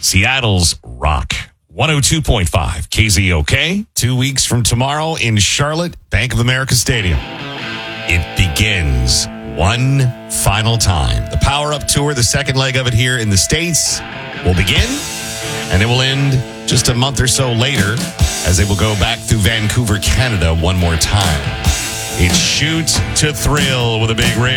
Seattle's Rock. 102.5 KZOK. 2 weeks from tomorrow in Charlotte, Bank of America Stadium. It begins one final time. The Power Up Tour, the second leg of it here in the States, will begin, and it will end just a month or so later as they will go back through Vancouver, Canada one more time. It's Shoot to Thrill with a big rig.